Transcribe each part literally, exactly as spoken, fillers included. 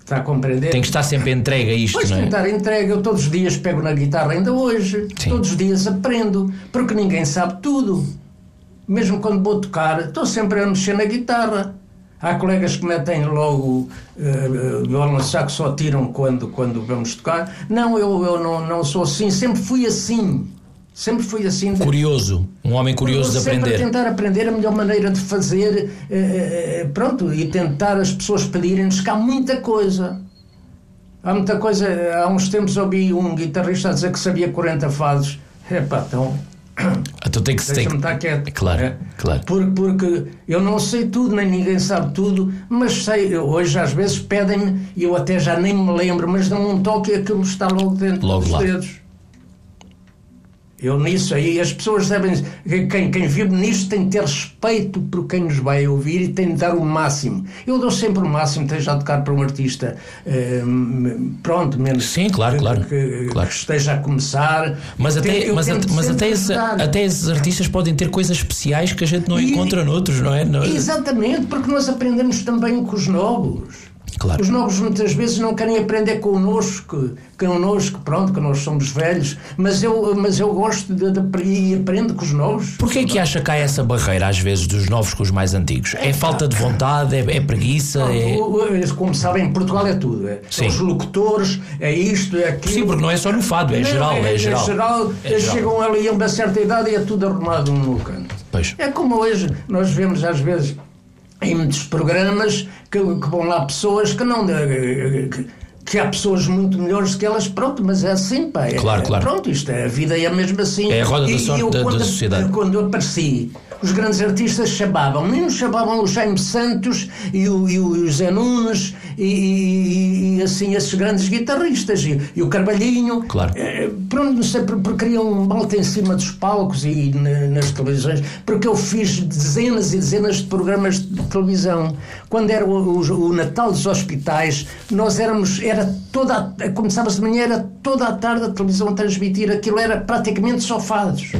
Está a compreender? Tem que estar sempre entregue a isto, pois não é? Pois tem que estar entregue. Eu todos os dias pego na guitarra, ainda hoje. Sim. Todos os dias aprendo, porque ninguém sabe tudo. Mesmo quando vou tocar, estou sempre a mexer na guitarra. Há colegas que metem logo uh, violão saco, só tiram quando, quando vamos tocar. Não, eu, eu não, não sou assim. Sempre fui assim. Sempre fui assim. Curioso. Um homem curioso de aprender. Sempre a tentar aprender a melhor maneira de fazer. Uh, uh, pronto, e tentar as pessoas pedirem-nos que há muita coisa. Há muita coisa. Há uns tempos ouvi um guitarrista a dizer que sabia quarenta fados. Epá, então... Então tem que se Deixa-me estar quieto. Claro, é? claro. Porque, porque eu não sei tudo, nem ninguém sabe tudo, mas sei, hoje às vezes pedem-me e eu até já nem me lembro, mas dão um toque e aquilo está logo dentro logo dos lá. dedos. Eu nisso aí, as pessoas devem, quem, quem vive nisto tem que ter respeito por quem nos vai ouvir e tem de dar o máximo. Eu dou sempre o máximo, esteja a tocar para um artista eh, pronto, menos Sim, claro, que, claro, que, claro. que esteja a começar. Mas até, eu mas, tento mas sempre até, esse, ajudar. até esses artistas podem ter coisas especiais que a gente não E- encontra noutros, não é? Não- Exatamente, porque nós aprendemos também com os novos. Claro. Os novos muitas vezes não querem aprender connosco, connosco, pronto, que nós somos velhos, mas eu, mas eu gosto de, de e aprendo com os novos. Porquê é que acha que há essa barreira, às vezes, dos novos com os mais antigos? É falta de vontade? É, é preguiça? É... Como sabem, em Portugal é tudo. É, Sim. os locutores, é isto, é aquilo. Sim, porque não é só no fado, é Não, geral, é, é geral. geral. É geral. Chegam ali a uma certa idade e é tudo arrumado no canto. Pois. É como hoje, nós vemos às vezes em muitos programas que, que vão lá pessoas que não... Que, que há pessoas muito melhores que elas, pronto, mas é assim, pá. É, Claro, claro. Pronto, isto é, a vida é mesmo assim. É a roda da E- sorte e eu, da- da quando, sociedade. Quando eu apareci, os grandes artistas chamavam-me, uns chamavam o Jaime Santos e o, e o Zé Nunes e, e, e assim esses grandes guitarristas e, e o Carvalhinho. Claro. Eh, Pronto, não sei, porque queriam malta em cima dos palcos e na- nas televisões, porque eu fiz dezenas e dezenas de programas de televisão. Quando era o, o- o Natal dos hospitais, nós éramos, era toda, a- começava-se de manhã, era toda a tarde a televisão a transmitir, aquilo era praticamente só fados.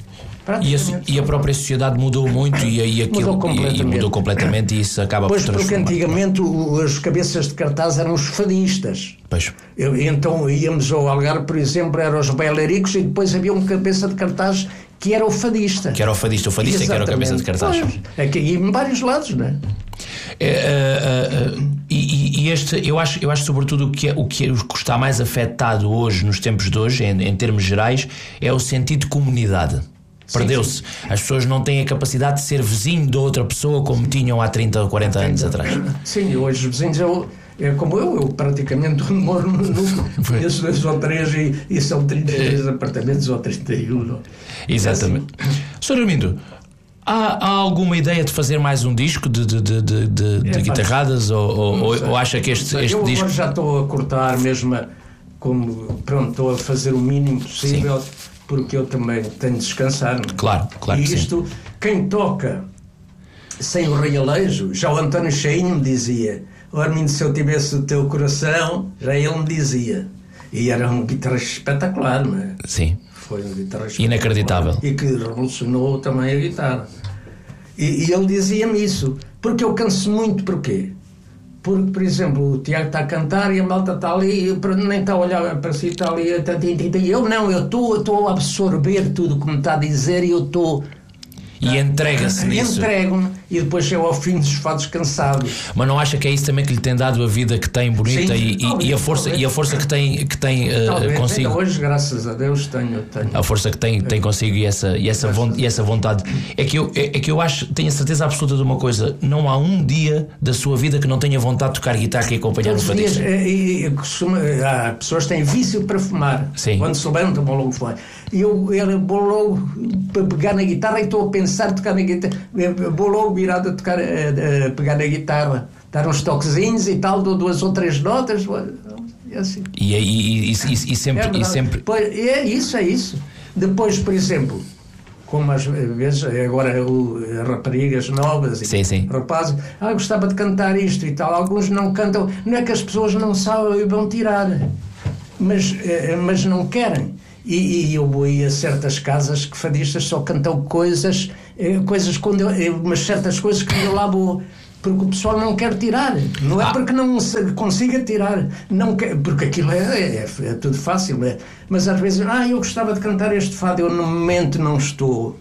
E a, e a própria sociedade mudou muito e, e aquilo Mudou e- e completamente. mudou completamente e isso acaba Pois, por porque transformar. antigamente o- as cabeças de cartaz eram os fadistas. Pois. Eu- então íamos ao Algarve, por exemplo, eram os bailaricos e depois havia um cabeça de cartaz que era o fadista. Que era o fadista, o fadista é que era a cabeça de cartaz. Pois, é que, e em vários lados, não é? É, é, é, é, e, e este, eu acho, eu acho sobretudo o que, é, o que é- o que está mais afetado hoje, nos tempos de hoje, em, em termos gerais, é o sentido de comunidade. Perdeu-se. As pessoas não têm a capacidade de ser vizinho de outra pessoa como tinham há trinta ou quarenta anos atrás. Sim, hoje os vizinhos, eu, é como eu, eu praticamente moro no núcleo, conheço dois ou três e, e são trinta e três apartamentos ou trinta e um. Não? Exatamente. senhor Armindo, há, há alguma ideia de fazer mais um disco de, de, de, de, de, de É, guitarradas ou, ou, ou, ou acha que este, este eu disco... agora já estou a cortar mesmo, a- como, pronto, estou a fazer o mínimo possível, porque eu também tenho de descansar. Não é? Claro, claro E que sim. isto, quem toca sem o realejo, já o António Cheinho me dizia, o Armindo, se eu tivesse o teu coração, já ele me dizia. E era um guitarrista espetacular, não é? Sim. Foi um guitarrista Inacreditável. espetacular. E que revolucionou também a guitarra. E, e ele dizia-me isso, porque eu canso muito, porquê? Porque, por exemplo, o Tiago está a cantar e a malta está ali, e nem está a olhar para si, está ali, e eu não, eu estou a absorver tudo o que me está a dizer e eu estou... E entrega-se nisso. Entrego-me e depois chego ao fim dos fados cansados. Mas não acha que é isso também que lhe tem dado a vida que tem bonita Sim, e, e, e a força, e a força que tem, que tem uh, Talvez, consigo? ainda hoje, graças a Deus, tenho... tenho. A força que tem, tem consigo e essa, e, essa von, e essa vontade. É que, eu, é, é que eu acho, tenho a certeza absoluta de uma coisa: não há um dia da sua vida que não tenha vontade de tocar guitarra e acompanhar um Todos os dias, fadista. e, e, costuma, há pessoas que têm vício para fumar. Sim. Quando se levantam, vão logo fumar. E eu, eu vou logo para pegar na guitarra e estou a pensar tocar na guitarra. Eu vou logo virado a tocar, a, a pegar na guitarra, dar uns toquezinhos e tal, dou duas ou três notas. É assim. E, e, e, e, e sempre. É e verdade. sempre... Pois, é isso, é isso. Depois, por exemplo, como às vezes agora o, raparigas novas e Sim, sim. rapazes, ah, gostava de cantar isto e tal, alguns não cantam, não é que as pessoas não sabem e vão tirar, mas, eh, mas não querem. E, e eu vou ir a certas casas que fadistas só cantam coisas, eh, coisas quando eu, eh, umas certas coisas que eu lá vou. porque o pessoal não quer tirar. Não é ah. porque não se consiga tirar, não quer, porque aquilo é, é, é tudo fácil. É. Mas às vezes, ah, eu gostava de cantar este fado, eu no momento não estou.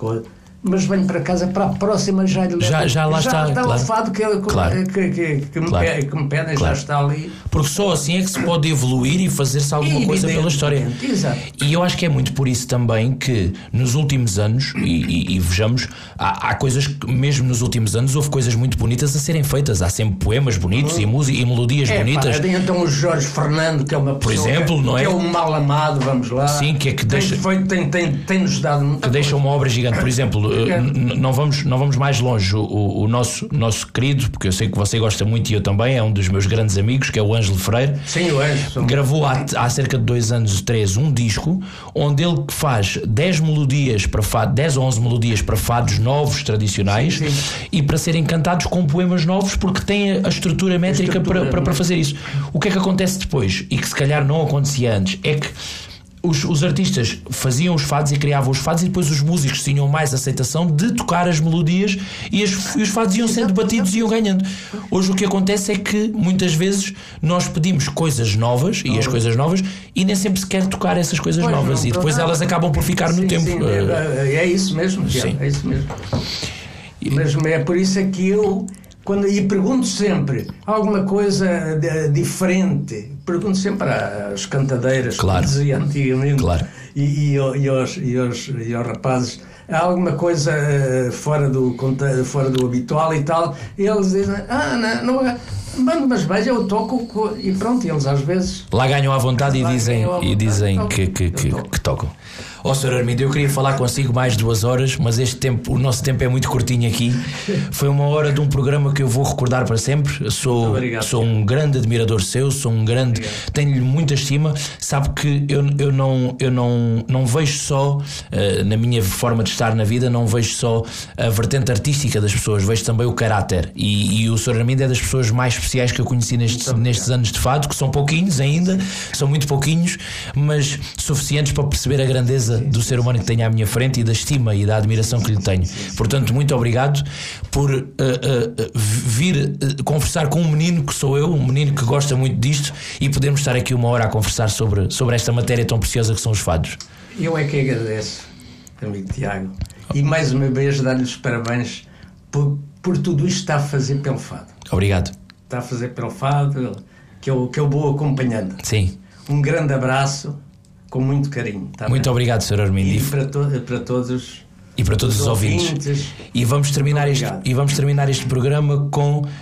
Mas venho para casa para a próxima já lhe já, já lá já está, está claro. O fado que, claro. que, que, que, me, claro. que me pedem, claro. já está ali. Porque só assim é que se pode evoluir e fazer-se alguma coisa pela história. Exato. E eu acho que é muito por isso também que nos últimos anos, e, e, e vejamos, há, há coisas que mesmo nos últimos anos houve coisas muito bonitas a serem feitas. Há sempre poemas bonitos hum. e, música, e melodias é, bonitas. Pá, então o Jorge Fernando, que é uma pessoa, por exemplo, que, não é? que é um mal amado, vamos lá. Sim, que é que deixa, tem, tem, tem, tem nos dado muita que deixa uma obra gigante. Por exemplo, é. não vamos, não vamos mais longe. O, o, o nosso, nosso querido, porque eu sei que você gosta muito e eu também, é um dos meus grandes amigos, que é o Ângelo Freire. Sim, o Ângelo. Gravou há, há cerca de dois anos, três, um disco onde ele faz dez melodias para fado, dez ou onze melodias para fados novos, tradicionais, sim, sim. e para serem cantados com poemas novos, porque tem a estrutura métrica a estrutura, para, para, para fazer isso. O que é que acontece depois, e que se calhar não acontecia antes, é que Os, os artistas faziam os fados e criavam os fados, e depois os músicos tinham mais aceitação de tocar as melodias, e, as, e os fados iam sendo batidos e iam ganhando. Hoje o que acontece é que muitas vezes nós pedimos coisas novas, e as coisas novas, e nem sempre se quer tocar essas coisas pois novas, não, e depois não. elas acabam por ficar sim, no tempo. Sim, é, é isso mesmo, sim. é isso mesmo. Mas é por isso é que eu Quando, e pergunto sempre alguma coisa de, diferente, pergunto sempre às cantadeiras, claro. que dizia antigamente, claro. e, e, e, aos, e, aos, e aos rapazes, há alguma coisa fora do, fora do habitual e tal, e eles dizem, ah, não, não é, mas veja, eu toco, e pronto, eles às vezes lá ganham à vontade e dizem, vontade, e dizem toco, que, que, que, toco. que tocam. Ó, senhor Armindo, eu queria falar consigo mais duas horas, mas este tempo, o nosso tempo é muito curtinho aqui. Foi uma hora de um programa que eu vou recordar para sempre. Sou, obrigado, sou um grande admirador seu, sou um grande, tenho-lhe muita estima. Sabe que eu, eu, não, eu não, não vejo só, uh, na minha forma de estar na vida, não vejo só a vertente artística das pessoas, vejo também o caráter. E, e o senhor Armindo é das pessoas mais especiais que eu conheci nestes, nestes anos de fado, que são pouquinhos ainda, são muito pouquinhos, mas suficientes para perceber a grandeza do ser humano que tenho à minha frente e da estima e da admiração que lhe tenho. Portanto, muito obrigado por uh, uh, vir uh, conversar com um menino que sou eu, um menino que gosta muito disto, e podermos estar aqui uma hora a conversar sobre, sobre esta matéria tão preciosa que são os fados. Eu é que agradeço, amigo Tiago, e mais uma vez dar-lhe os parabéns por, por tudo isto que está a fazer pelo fado. Obrigado. Está a fazer pelo fado, que eu, que eu vou acompanhando. Sim. Um grande abraço, com muito carinho. Tá muito bem? Obrigado, senhor Armindo. E para, to- para todos e para todos os, os ouvintes. ouvintes. E vamos terminar este e vamos terminar este programa com uh,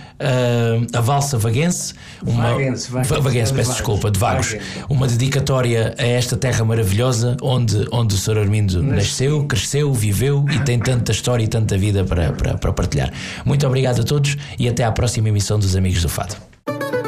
a valsa vaguense, uma vaguense, vaguense, vaguense, peço vaguense, desculpa, de Vagos, vaguense. Uma dedicatória a esta terra maravilhosa onde onde o senhor Armindo Nas... nasceu, cresceu, viveu e tem tanta história e tanta vida para, para, para partilhar. Muito obrigado a todos e até à próxima emissão dos Amigos do Fado.